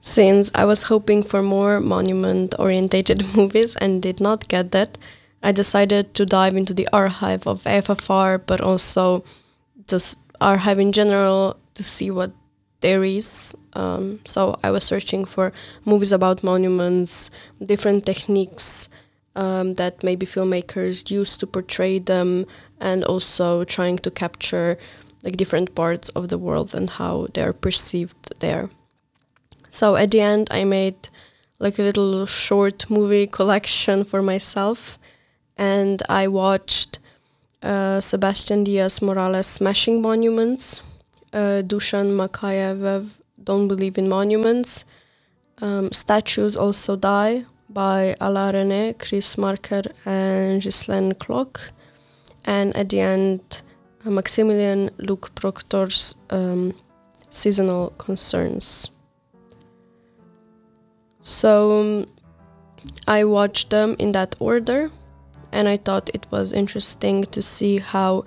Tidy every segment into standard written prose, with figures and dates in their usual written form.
Since I was hoping for more monument-orientated movies and did not get that, I decided to dive into the archive of FFR, but also just archive in general to see what there is. So I was searching for movies about monuments, different techniques that maybe filmmakers use to portray them, and also trying to capture like different parts of the world and how they are perceived there. So at the end, I made like a little short movie collection for myself, and I watched Sebastian Diaz Morales' Smashing Monuments, Dusan Makayev Don't Believe in Monuments, Statues Also Die by Alain René, Chris Marker, and Ghislaine Clock, and at the end, Maximilian Luc Proctor's Seasonal Concerns. So I watched them in that order, and I thought it was interesting to see how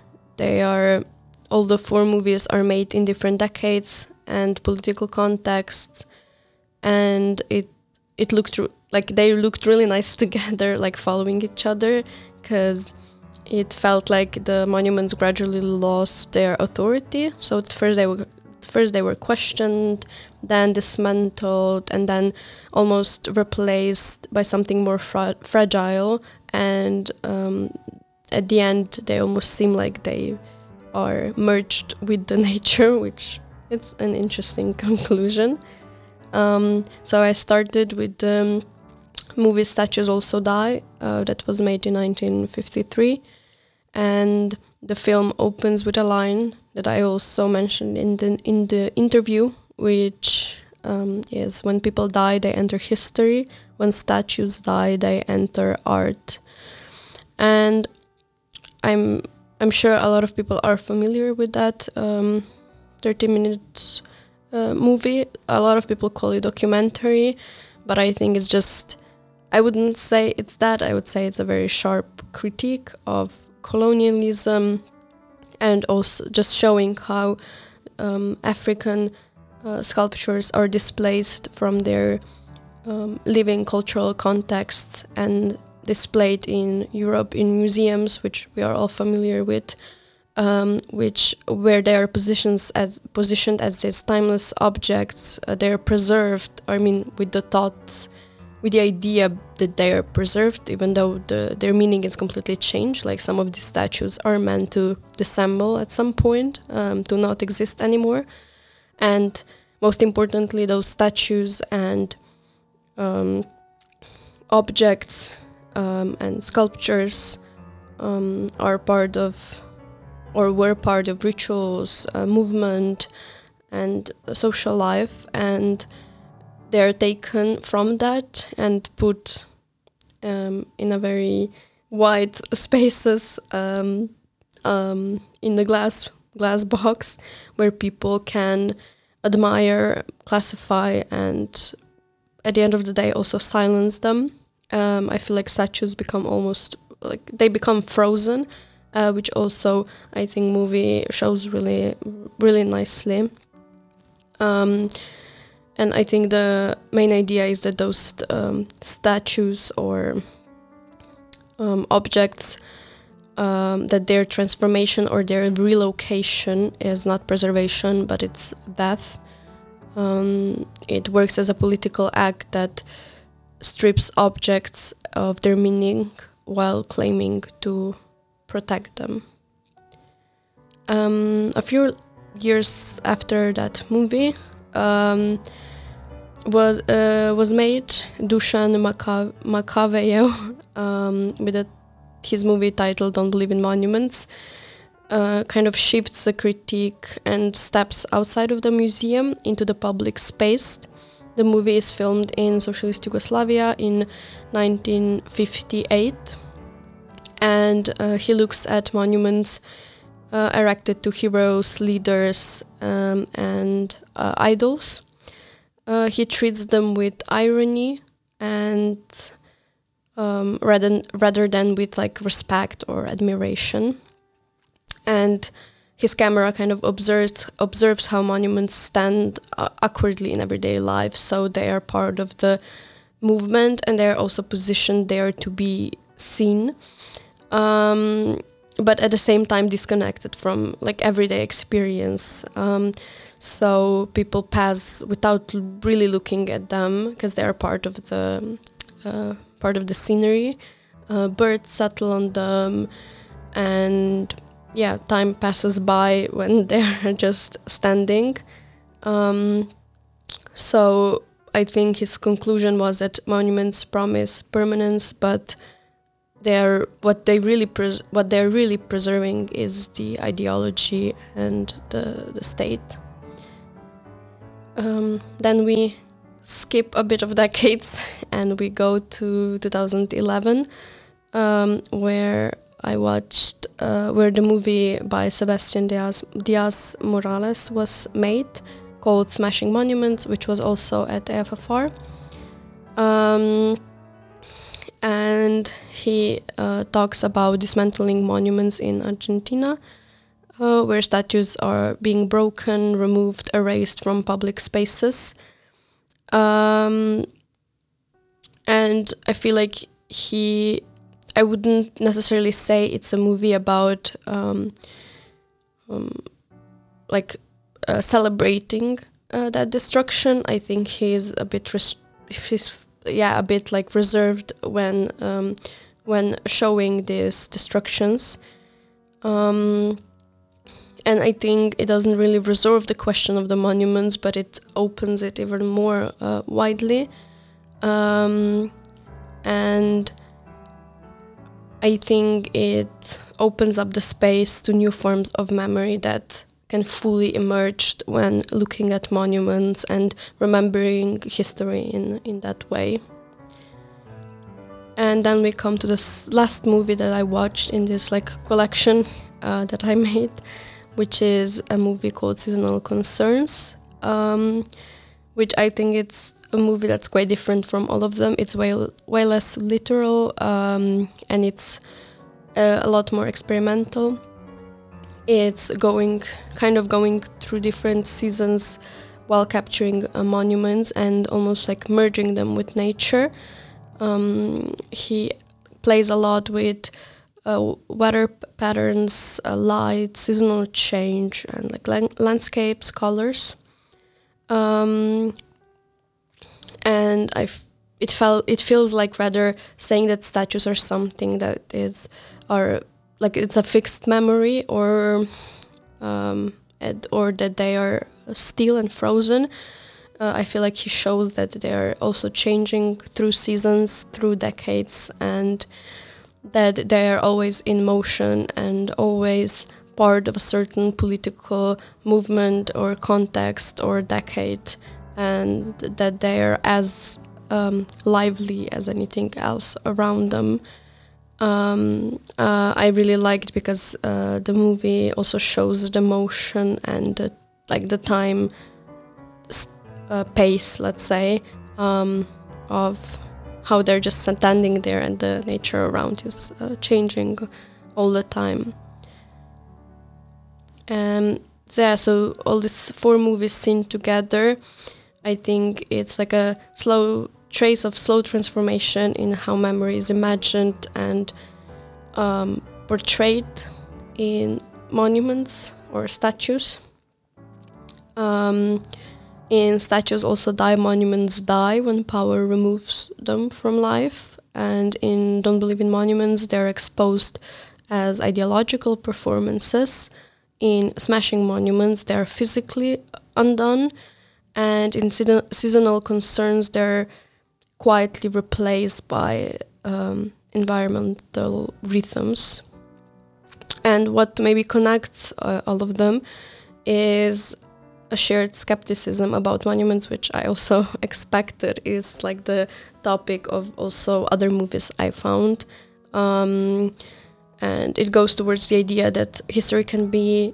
all the four movies are made in different decades and political contexts, and it looked like they looked really nice together, like following each other, because it felt like the monuments gradually lost their authority. So at first they were questioned, then dismantled, and then almost replaced by something more fragile. And at the end, they almost seem like they are merged with the nature, which it's an interesting conclusion. So I started with the movie Statues Also Die, that was made in 1953. And the film opens with a line that I also mentioned in the interview, which is when people die, they enter history. When statues die, they enter art. And I'm sure a lot of people are familiar with that 30 minutes movie. A lot of people call it documentary, but I think it's just, I wouldn't say it's that. I would say it's a very sharp critique of colonialism, and also just showing how African sculptures are displaced from their living cultural contexts and displayed in Europe in museums, which we are all familiar with, where they are positioned as these timeless objects. They are preserved. I mean, with the idea that they are preserved, even though their meaning is completely changed. Like some of these statues are meant to disassemble at some point, to not exist anymore. And most importantly, those statues and objects and sculptures are part of, or were part of, rituals, movement, and social life, and they are taken from that and put in a very wide spaces in the glass box, where people can admire, classify, and at the end of the day also silence them. I feel like statues become almost like they become frozen, which also I think movie shows really, really nicely. And I think the main idea is that those statues or objects, that their transformation or their relocation is not preservation, but it's death. It works as a political act that strips objects of their meaning while claiming to protect them. A few years after that movie was made, Dusan Makaveyev, with his movie titled Don't Believe in Monuments, kind of shifts the critique and steps outside of the museum into the public space. The movie is filmed in socialist Yugoslavia in 1958, and he looks at monuments erected to heroes, leaders, and idols. He treats them with irony and rather than with like respect or admiration. And his camera kind of observes how monuments stand awkwardly in everyday life. So they are part of the movement, and they are also positioned there to be seen, but at the same time disconnected from like everyday experience. So people pass without really looking at them because they are part of the scenery. Birds settle on them, and yeah, time passes by when they're just standing. So I think his conclusion was that monuments promise permanence, but what they're really preserving is the ideology and the state. Then we skip a bit of decades and we go to 2011, where I watched where the movie by Sebastian Diaz Morales was made, called Smashing Monuments, which was also at AFFR. And he talks about dismantling monuments in Argentina, where statues are being broken, removed, erased from public spaces. And I feel like I wouldn't necessarily say it's a movie about celebrating that destruction. I think he's a bit reserved when showing these destructions. And I think it doesn't really resolve the question of the monuments, but it opens it even more widely. And I think it opens up the space to new forms of memory that can fully emerge when looking at monuments and remembering history in that way. And then we come to this last movie that I watched in this collection that I made, which is a movie called Seasonal Concerns, which I think it's a movie that's quite different from all of them. It's way less literal, and it's a lot more experimental. It's going through different seasons while capturing monuments and almost merging them with nature. He plays a lot with weather patterns, light, seasonal change, and landscapes, colors. And it feels like rather saying that statues are something that it's a fixed memory, or that they are still and frozen. I feel like he shows that they are also changing through seasons, through decades, and that they are always in motion and always part of a certain political movement or context or decade, and that they are as lively as anything else around them. I really liked because the movie also shows the motion and the time pace, let's say, of how they're just standing there and the nature around is changing all the time. So all these 4 movies seen together, I think it's like a slow trace of slow transformation in how memory is imagined and portrayed in monuments or statues. In statues also die, monuments die when power removes them from life. And in Don't Believe in Monuments, they're exposed as ideological performances. In Smashing Monuments, they're physically undone. And in Seasonal Concerns, they're quietly replaced by environmental rhythms. And what maybe connects all of them is a shared skepticism about monuments, which I also expected is the topic of also other movies I found. And it goes towards the idea that history can be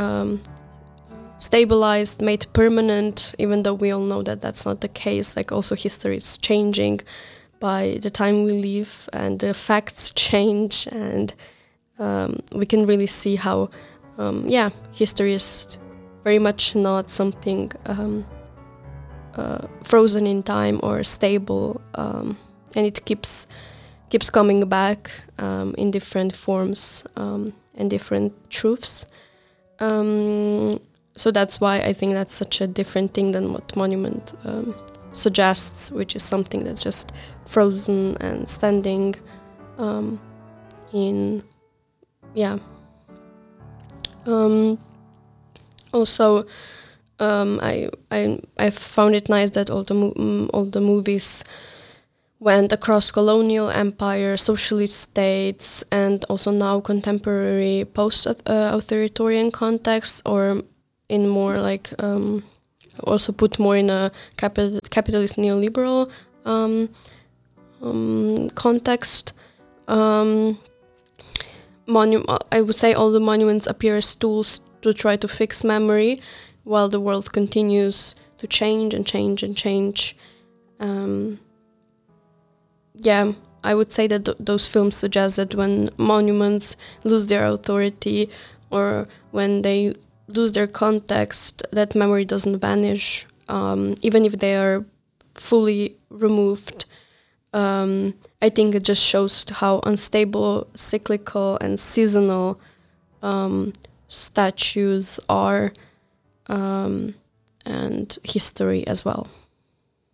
stabilized, made permanent, even though we all know that that's not the case. Also history is changing by the time we live, and the facts change, and we can really see how history is very much not something frozen in time or stable, and it keeps coming back in different forms and different truths. So that's why I think that's such a different thing than what Monument suggests, which is something that's just frozen and standing in, yeah. Also, I found it nice that all the movies went across colonial empire, socialist states, and also now contemporary post-authoritarian contexts, or in more like also put more in a capitalist neoliberal context. I would say all the monuments appear as tools to try to fix memory, while the world continues to change and change and change. I would say that those films suggest that when monuments lose their authority, or when they lose their context, that memory doesn't vanish, even if they are fully removed. I think it just shows how unstable, cyclical, and seasonal statues are, and history as well.